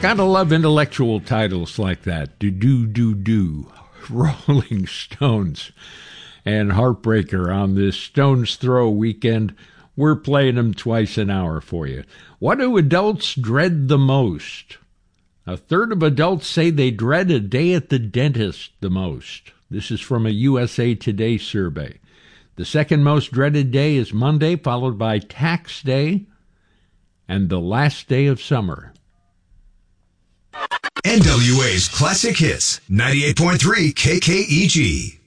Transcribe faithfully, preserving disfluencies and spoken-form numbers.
Gotta love intellectual titles like that. Do, do, do, do. Rolling Stones and Heartbreaker on this Stones Throw weekend. We're playing them twice an hour for you. What do adults dread the most? A third of adults say they dread a day at the dentist the most. This is from a U S A Today survey. The second most dreaded day is Monday, followed by Tax Day and the last day of summer. N W A's Classic Hits, ninety-eight point three K K E G.